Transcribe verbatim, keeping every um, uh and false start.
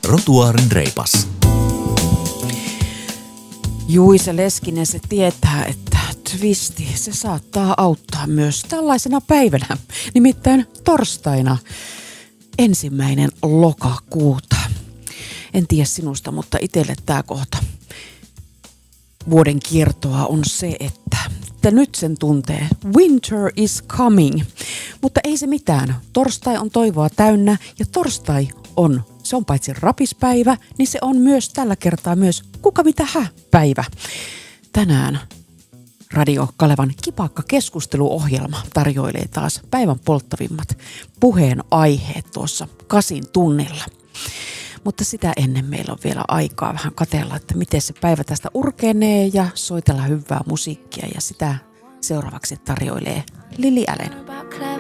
Trotuaarin reipas. Juise Leskinen se tietää, että twisti se saattaa auttaa myös tällaisena päivänä, nimittäin torstaina ensimmäinen lokakuuta. En tiedä sinusta, mutta itselle tämä kohta vuoden kiertoa on se, että, että nyt sen tuntee. Winter is coming. Mutta ei se mitään. Torstai on toivoa täynnä ja torstai on, se on paitsi rapispäivä, niin se on myös tällä kertaa myös kuka mitä hä päivä. Tänään Radio Kalevan kipakka keskusteluohjelma tarjoilee taas päivän polttavimmat puheen aiheet tuossa kasin tunnilla. Mutta sitä ennen meillä on vielä aikaa vähän katsella, että miten se päivä tästä urkenee ja soitella hyvää musiikkia. Ja sitä seuraavaksi tarjoilee Lili Allen.